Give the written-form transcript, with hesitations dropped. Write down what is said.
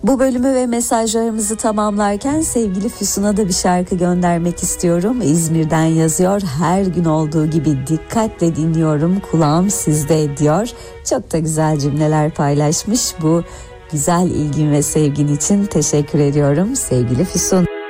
Bu bölümü ve mesajlarımızı tamamlarken sevgili Füsun'a da bir şarkı göndermek istiyorum. İzmir'den yazıyor. Her gün olduğu gibi dikkatle dinliyorum. Kulağım sizde diyor. Çok da güzel cümleler paylaşmış. Bu güzel ilgin ve sevgin için teşekkür ediyorum sevgili Füsun.